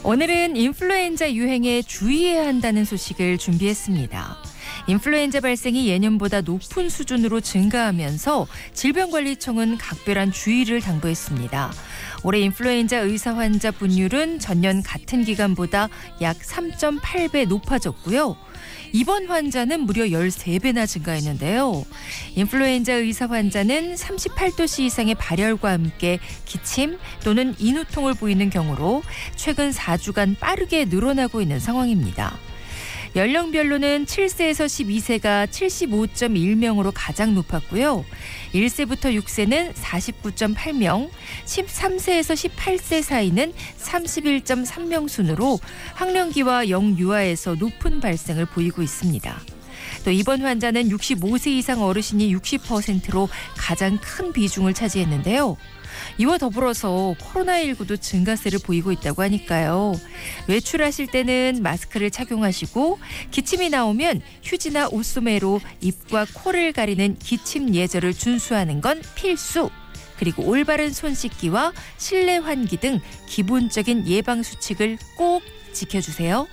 오늘은 인플루엔자 유행에 주의해야 한다는 소식을 준비했습니다. 인플루엔자 발생이 예년보다 높은 수준으로 증가하면서 질병관리청은 각별한 주의를 당부했습니다. 올해 인플루엔자 의사 환자 분율은 전년 같은 기간보다 약 3.8배 높아졌고요. 입원 환자는 무려 13배나 증가했는데요. 인플루엔자 의사 환자는 38도씨 이상의 발열과 함께 기침 또는 인후통을 보이는 경우로 최근 4주간 빠르게 늘어나고 있는 상황입니다. 연령별로는 7세에서 12세가 75.1명으로 가장 높았고요. 1세부터 6세는 49.8명, 13세에서 18세 사이는 31.3명 순으로 학령기와 영유아에서 높은 발생을 보이고 있습니다. 또 입원 환자는 65세 이상 어르신이 60%로 가장 큰 비중을 차지했는데요. 이와 더불어서 코로나19도 증가세를 보이고 있다고 하니까요. 외출하실 때는 마스크를 착용하시고 기침이 나오면 휴지나 옷소매로 입과 코를 가리는 기침 예절을 준수하는 건 필수. 그리고 올바른 손 씻기와 실내 환기 등 기본적인 예방 수칙을 꼭 지켜주세요.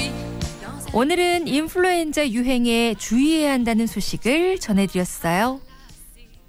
오늘은 인플루엔자 유행에 주의해야 한다는 소식을 전해드렸어요.